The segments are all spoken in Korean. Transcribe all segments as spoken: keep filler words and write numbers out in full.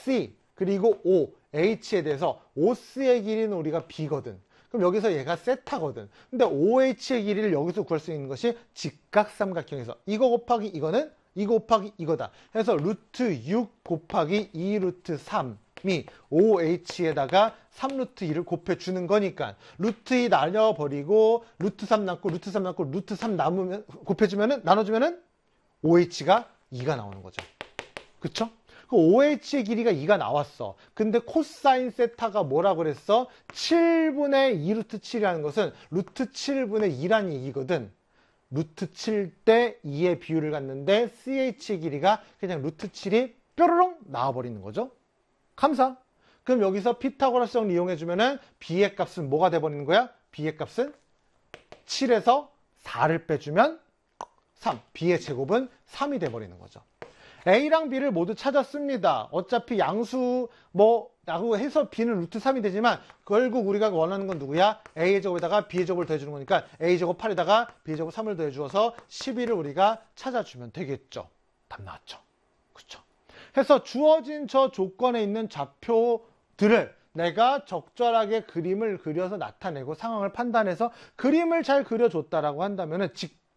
C 그리고 O, H에 대해서 오스의 길이는 우리가 B거든. 그럼 여기서 얘가 세타거든. 근데 오에이치의 길이를 여기서 구할 수 있는 것이 직각삼각형에서 이거 곱하기 이거는 이거 곱하기 이거다. 해서 루트 육 곱하기 이 루트 삼이 오에이치에다가 삼 루트 이를 곱해주는 거니까 루트 이 날려버리고 루트 삼 남고 루트 삼 남고 루트 삼 남으면 곱해주면은 나눠주면은 오에이치가 이가 나오는 거죠. 그쵸? 그 오에이치의 길이가 이가 나왔어. 근데 코사인 세타가 뭐라 그랬어? 칠분의 이 루트 칠이라는 것은 루트 칠분의 이라는 얘기거든. 루트 칠 대 이의 비율을 갖는데 씨에이치의 길이가 그냥 루트 칠이 뾰로롱 나와버리는 거죠. 감사. 그럼 여기서 피타고라스 정리 이용해주면은 b의 값은 뭐가 돼버리는 거야? b의 값은 칠에서 사를 빼주면 삼. b의 제곱은 삼이 돼버리는 거죠. A랑 B를 모두 찾았습니다. 어차피 양수 뭐 라고 해서 B는 루트 삼이 되지만 결국 우리가 원하는 건 누구야? A의 제곱에다가 B의 제곱을 더해주는 거니까 A 제곱 팔에다가 B의 제곱 삼을 더해주어서 십이를 우리가 찾아주면 되겠죠. 답 나왔죠. 그쵸? 해서 주어진 저 조건에 있는 좌표들을 내가 적절하게 그림을 그려서 나타내고 상황을 판단해서 그림을 잘 그려줬다라고 한다면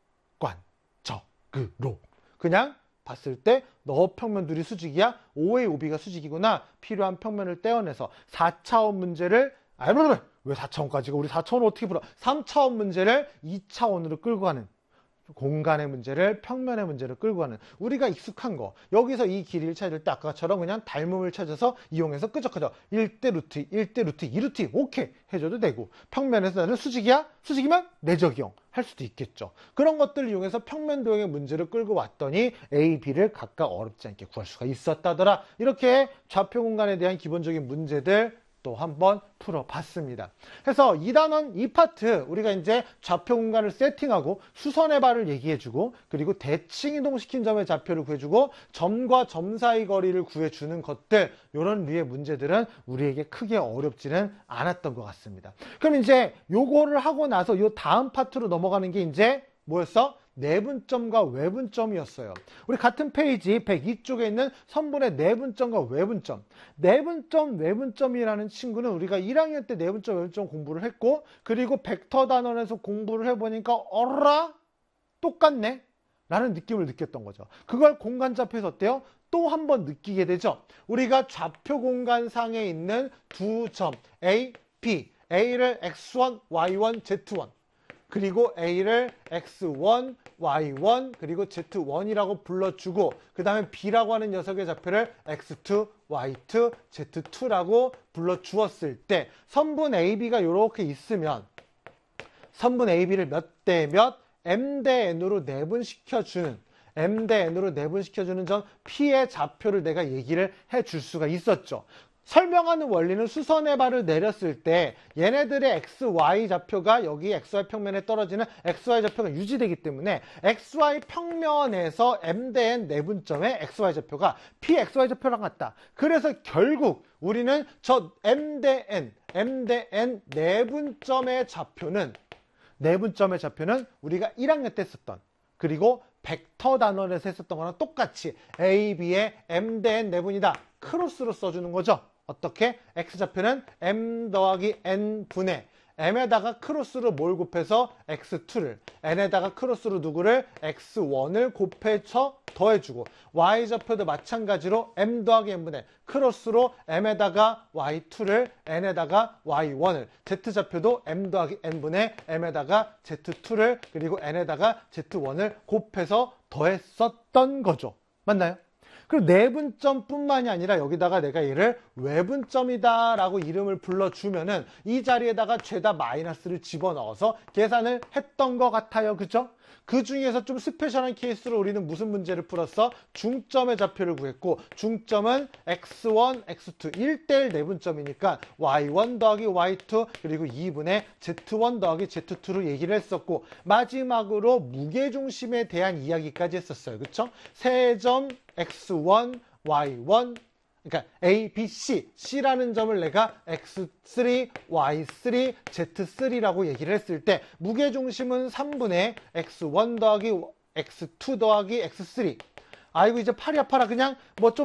직관적으로 그냥 봤을 때 너 평면들이 수직이야? 오의 오비가 수직이구나. 필요한 평면을 떼어내서 사 차원 문제를 아이 왜 사 차원까지가 우리 사 차원을 어떻게 풀어? 삼 차원 문제를 이 차원으로 끌고 가는 공간의 문제를 평면의 문제를 끌고 가는 우리가 익숙한 거. 여기서 이 길이를 찾을 때 아까처럼 그냥 닮음을 찾아서 이용해서 끄적끄적 일 대 루트 일 대 루트 이 루트 오케이 해줘도 되고 평면에서 나는 수직이야? 수직이면 내적이용 할 수도 있겠죠. 그런 것들을 이용해서 평면 도형의 문제를 끌고 왔더니 A, B를 각각 어렵지 않게 구할 수가 있었다더라. 이렇게 좌표 공간에 대한 기본적인 문제들 또 한번 풀어봤습니다. 그래서 이 단원 이 파트 우리가 이제 좌표 공간을 세팅하고 수선의 발을 얘기해주고 그리고 대칭 이동시킨 점의 좌표를 구해주고 점과 점 사이 거리를 구해주는 것들 이런 류의 문제들은 우리에게 크게 어렵지는 않았던 것 같습니다. 그럼 이제 요거를 하고 나서 요 다음 파트로 넘어가는 게 이제 뭐였어? 내분점과 외분점이었어요. 우리 같은 페이지 백이 쪽에 있는 선분의 내분점과 외분점. 내분점, 외분점이라는 친구는 우리가 일 학년 때 내분점, 외분점 공부를 했고 그리고 벡터 단원에서 공부를 해보니까 어라? 똑같네? 라는 느낌을 느꼈던 거죠. 그걸 공간좌표에서 어때요? 또 한 번 느끼게 되죠. 우리가 좌표 공간상에 있는 두 점 A, B, A를 엑스 원, 와이 원, 제트 원 그리고 A를 엑스 원, 와이 원, 그리고 제트 원이라고 불러주고 그 다음에 B라고 하는 녀석의 좌표를 엑스 투, 와이 투, 제트 투라고 불러주었을 때 선분 에이비가 이렇게 있으면 선분 에이비를 몇 대 몇, M 대 N으로 내분시켜주는 M 대 N으로 내분시켜주는 점 P의 좌표를 내가 얘기를 해줄 수가 있었죠. 설명하는 원리는 수선의 발을 내렸을 때 얘네들의 엑스 와이 좌표가 여기 엑스 와이 평면에 떨어지는 엑스 와이 좌표가 유지되기 때문에 엑스 와이 평면에서 M 대 N 내분점의 엑스 와이 좌표가 P 엑스 와이 좌표랑 같다. 그래서 결국 우리는 저 M 대 N, M 대 N 내분점의 좌표는 내분점의 좌표는 우리가 일 학년 때 썼던 그리고 벡터 단원에서 했었던 거랑 똑같이 A, B의 M 대 N 내분이다. 크로스로 써주는 거죠. 어떻게? X좌표는 M 더하기 N분의 M에다가 크로스로 뭘 곱해서 엑스 투를 N에다가 크로스로 누구를 엑스 원을 곱해서 더해주고 Y좌표도 마찬가지로 M 더하기 N분의 크로스로 M에다가 와이 투를 N에다가 와이 원을 Z좌표도 M 더하기 N분의 M에다가 제트 투를 그리고 N에다가 제트 원을 곱해서 더했었던 거죠. 맞나요? 그리고 내분점뿐만이 아니라 여기다가 내가 얘를 외분점이다 라고 이름을 불러주면은 이 자리에다가 죄다 마이너스를 집어넣어서 계산을 했던 것 같아요. 그죠? 그 중에서 좀 스페셜한 케이스로 우리는 무슨 문제를 풀었어? 중점의 좌표를 구했고 중점은 엑스 원, 엑스 투 일 대 일 내분점이니까 와이 원 더하기 와이 투 그리고 이분의 제트 원 더하기 제트 투로 얘기를 했었고 마지막으로 무게중심에 대한 이야기까지 했었어요. 그쵸? 세 점 엑스 원, 와이 원 그러니까 A, B, C, C라는 점을 내가 엑스 쓰리, 와이 쓰리, 제트 쓰리라고 얘기를 했을 때 무게중심은 삼분의 엑스 원 더하기 엑스 투 더하기 엑스 쓰리 아이고 이제 팔이 아파라 그냥 뭐 좀